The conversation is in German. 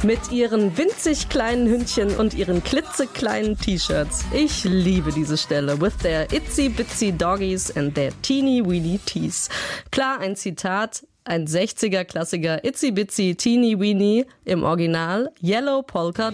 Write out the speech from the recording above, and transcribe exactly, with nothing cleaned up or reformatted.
Mit ihren winzig kleinen Hündchen und ihren klitzekleinen T-Shirts. Ich liebe diese Stelle. With their itsy bitsy doggies and their teeny weeny tees. Klar, ein Zitat. Ein sechziger-Klassiker Itsy Bitsy Teeny Weeny im Original Yellow Polka